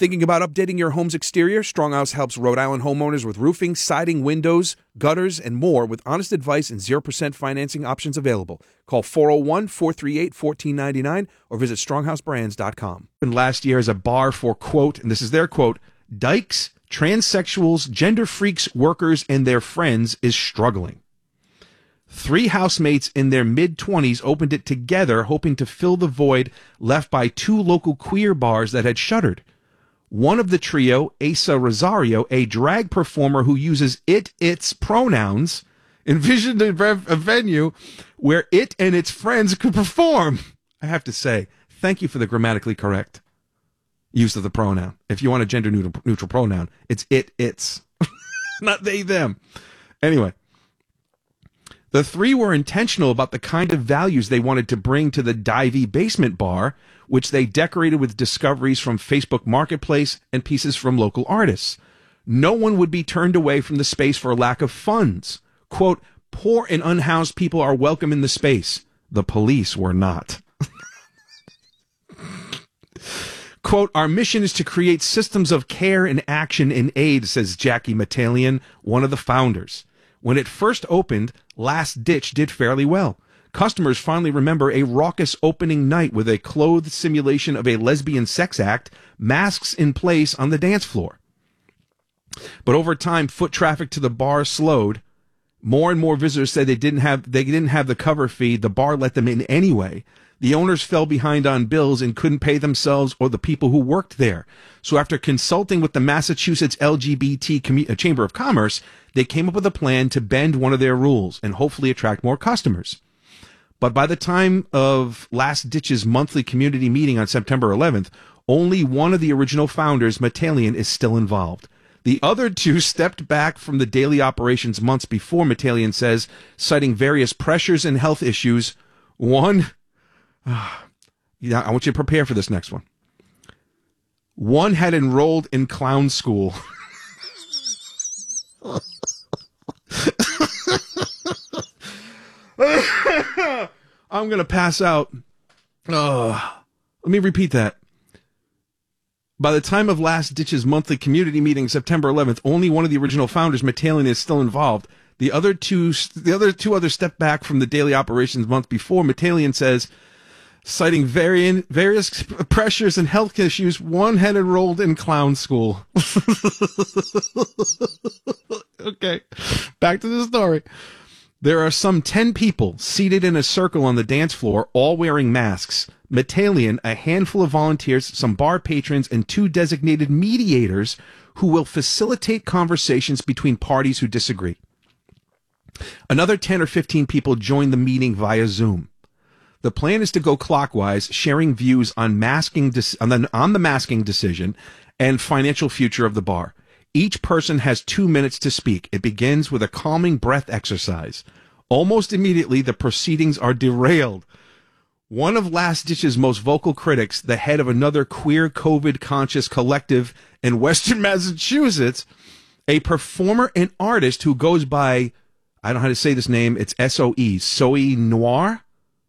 Thinking about updating your home's exterior? Stronghouse helps Rhode Island homeowners with roofing, siding, windows, gutters, and more with honest advice and 0% financing options available. Call 401-438-1499 or visit stronghouseBrands.com. And last year as a bar for, quote, and this is their quote, dykes, transsexuals, gender freaks, workers, and their friends is struggling. 3 housemates in their mid-20s opened it together, hoping to fill the void left by 2 local queer bars that had shuttered. One of the trio, Asa Rosario, a drag performer who uses its pronouns, envisioned a venue where it and its friends could perform. I have to say, thank you for the grammatically correct use of the pronoun. If you want a gender neutral pronoun, it's its, not they, them. Anyway. The 3 were intentional about the kind of values they wanted to bring to the Divey Basement Bar, which they decorated with discoveries from Facebook Marketplace and pieces from local artists. No one would be turned away from the space for lack of funds. Quote, poor and unhoused people are welcome in the space. The police were not. Quote, our mission is to create systems of care and action and aid, says Jackie Metalian, one of the founders. When it first opened, Last Ditch did fairly well. Customers finally remember a raucous opening night with a clothed simulation of a lesbian sex act, masks in place on the dance floor. But over time, foot traffic to the bar slowed. More and more visitors said they didn't have the cover fee. The bar let them in anyway. The owners fell behind on bills and couldn't pay themselves or the people who worked there. So after consulting with the Massachusetts LGBT Chamber of Commerce, they came up with a plan to bend one of their rules and hopefully attract more customers. But by the time of Last Ditch's monthly community meeting on September 11th, only one of the original founders, Metalian, is still involved. The other 2 stepped back from the daily operations months before, Metalian says, citing various pressures and health issues. I want you to prepare for this next one. One had enrolled in clown school. I'm going to pass out. Let me repeat that. By the time of Last Ditch's monthly community meeting, September 11th, only one of the original founders, Metalian, is still involved. The other two others stepped back from the daily operations month before. Metalian says, citing various pressures and health issues, one had enrolled in clown school. Okay, back to the story. There are some 10 people seated in a circle on the dance floor, all wearing masks. Metalian, a handful of volunteers, some bar patrons, and 2 designated mediators who will facilitate conversations between parties who disagree. Another 10 or 15 people join the meeting via Zoom. The plan is to go clockwise, sharing views on the masking decision and financial future of the bar. Each person has 2 minutes to speak. It begins with a calming breath exercise. Almost immediately, the proceedings are derailed. One of Last Ditch's most vocal critics, the head of another queer COVID-conscious collective in Western Massachusetts, a performer and artist who goes by, I don't know how to say this name, it's S-O-E, Soe Noir,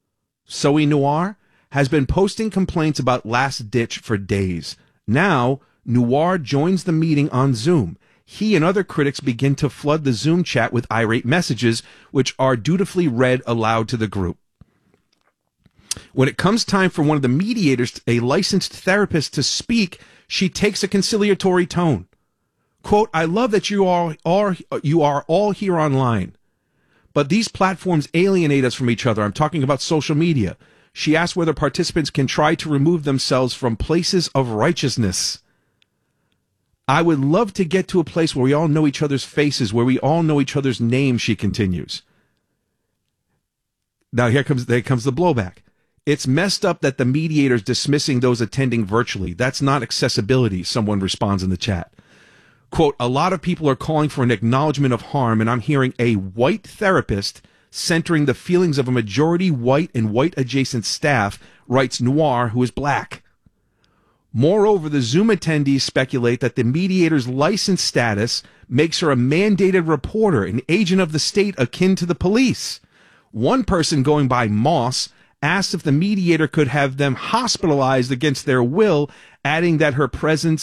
has been posting complaints about Last Ditch for days. Now, Noir joins the meeting on Zoom. He and other critics begin to flood the Zoom chat with irate messages, which are dutifully read aloud to the group. When it comes time for one of the mediators, a licensed therapist, to speak, she takes a conciliatory tone. Quote, I love that you are all here online, but these platforms alienate us from each other. I'm talking about social media. She asked whether participants can try to remove themselves from places of righteousness. I would love to get to a place where we all know each other's faces, where we all know each other's names, she continues. Now there comes the blowback. It's messed up that the mediator's dismissing those attending virtually. That's not accessibility, someone responds in the chat. Quote, a lot of people are calling for an acknowledgement of harm, and I'm hearing a white therapist centering the feelings of a majority white and white-adjacent staff, writes Noir, who is black. Moreover, the Zoom attendees speculate that the mediator's license status makes her a mandated reporter, an agent of the state akin to the police. One person, going by Moss, asked if the mediator could have them hospitalized against their will, adding that her presence